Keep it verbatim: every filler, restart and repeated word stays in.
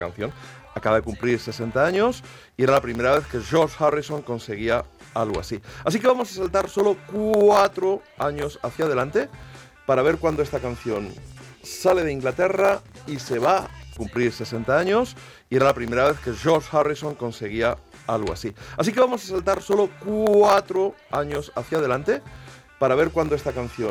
canción acaba de cumplir sesenta años y era la primera vez que George Harrison conseguía algo así. Así que vamos a saltar solo cuatro años hacia adelante para ver cuándo esta canción sale de Inglaterra y se va a cumplir sesenta años y era la primera vez que George Harrison conseguía algo así. Así que vamos a saltar solo cuatro años hacia adelante para ver cuándo esta canción